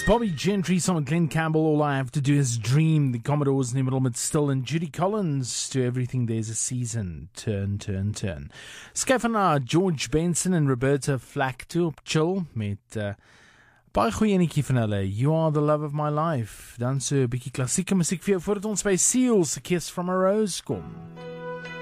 Bobby Gentry saam met Glenn Campbell, All I Have to Do Is Dream. Die Commodores in die middel met Still en Judy Collins, To Everything There's a Season, Turn, Turn, Turn. Skryf van George Benson en Roberta Flack toe op Chill met baie goeie enetjie van hulle, You Are the Love of My Life. Dan so 'n bietjie klassieke musiek vir jou voordat ons by Seals, A Kiss from a Rose kom.